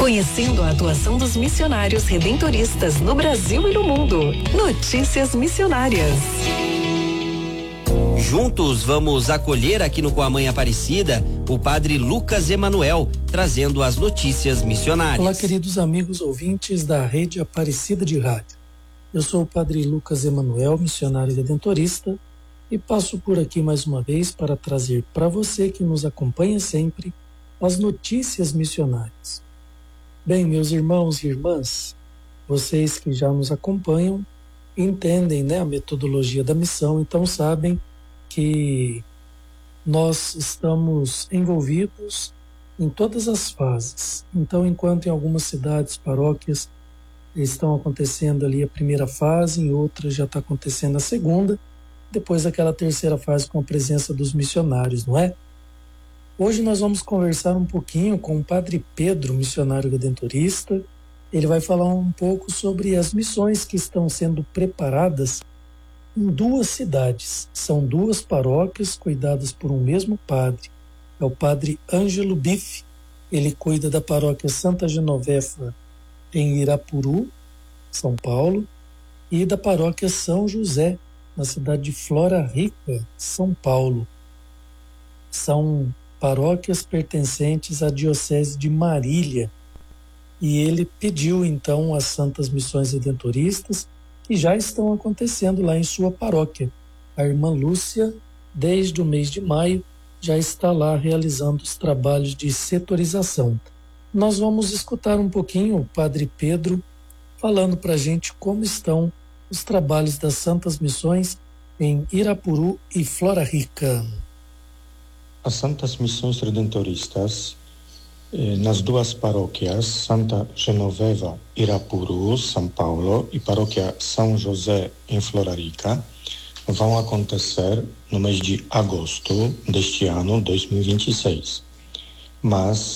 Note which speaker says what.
Speaker 1: conhecendo a atuação dos missionários redentoristas no Brasil e no mundo. Notícias Missionárias.
Speaker 2: Juntos vamos acolher aqui no Coamã Aparecida o padre Lucas Emanuel, trazendo as notícias missionárias.
Speaker 3: Olá, queridos amigos ouvintes da Rede Aparecida de Rádio. Eu sou o padre Lucas Emanuel, missionário redentorista, e passo por aqui mais uma vez para trazer para você que nos acompanha sempre as notícias missionárias. Bem, meus irmãos e irmãs, vocês que já nos acompanham entendem, né, a metodologia da missão, então sabem que nós estamos envolvidos em todas as fases. Então, enquanto em algumas cidades, paróquias, estão acontecendo ali a primeira fase, em outras já está acontecendo a segunda, depois aquela terceira fase com a presença dos missionários, não é? Hoje nós vamos conversar um pouquinho com o Padre Pedro, missionário redentorista. Ele vai falar um pouco sobre as missões que estão sendo preparadas em duas cidades. São duas paróquias cuidadas por um mesmo padre. É o Padre Ângelo Bife. Ele cuida da paróquia Santa Genoveva em Irapuru, São Paulo, e da paróquia São José, na cidade de Flora Rica, São Paulo. São paróquias pertencentes à Diocese de Marília. E ele pediu, então, as Santas Missões Redentoristas, que já estão acontecendo lá em sua paróquia. A irmã Lúcia, desde o mês de maio, já está lá realizando os trabalhos de setorização. Nós vamos escutar um pouquinho o Padre Pedro falando para a gente como estão os trabalhos das Santas Missões em Irapuru e Flora Rica.
Speaker 4: As Santas Missões Redentoristas nas duas paróquias, Santa Genoveva, Irapuru, São Paulo, e paróquia São José, em Flora Rica, vão acontecer no mês de agosto deste ano, 2026. Mas